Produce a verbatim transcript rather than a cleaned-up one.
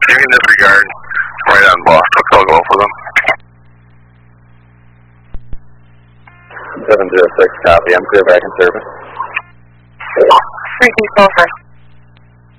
You can disregard right on block. Let's all go for them. seven zero six, copy. I'm clear back in service. three two over.